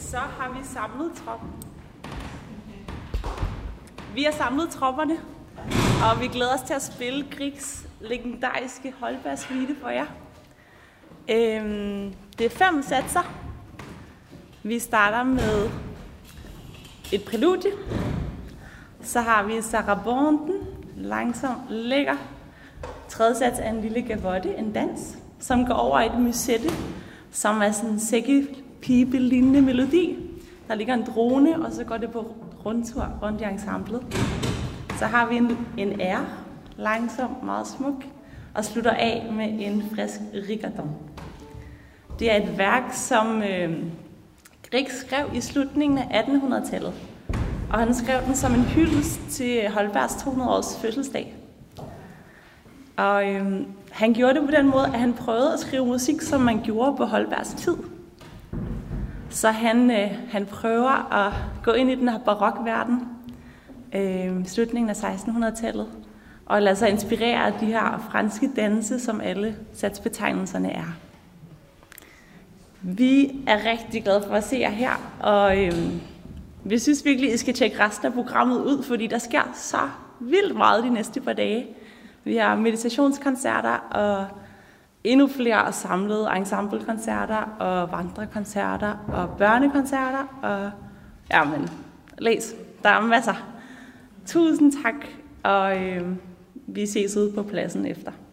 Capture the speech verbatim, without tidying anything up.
Så har vi samlet troppen. Vi har samlet tropperne, og vi glæder os til at spille Griegs legendariske Holberg-suite for jer. Øhm, det er fem satser. Vi starter med et præludie. Så har vi Sarabonden, langsom, lækker. Tredje sats er en lille gavotte, en dans, som går over et musette, som er sådan en sækkepibe-lignende melodi. Der ligger en drone, og så går det på rundtur rundt i ensemblet. Så har vi en, en R, langsom, meget smuk, og slutter af med en frisk rigodon. Det er et værk, som øh, Grieg skrev i slutningen af attenhundredetallet. Og han skrev den som en hyldest til Holbergs to hundrede års fødselsdag. Og øh, han gjorde det på den måde, at han prøvede at skrive musik, som man gjorde på Holbergs tid. Så han, øh, han prøver at gå ind i den her barokverden, øh, slutningen af sekstenhundredetallet, og lade sig inspirere af de her franske danse, som alle satsbetegnelserne er. Vi er rigtig glade for at se jer her, og øh, vi synes virkelig, I skal tjekke resten af programmet ud, fordi der sker så vildt meget de næste par dage. Vi har meditationskoncerter og endnu flere samlede ensemblekoncerter og vandrekoncerter og børnekoncerter. Og ja, men læs, der er masser. Tusind tak, og øh, vi ses ude på pladsen efter.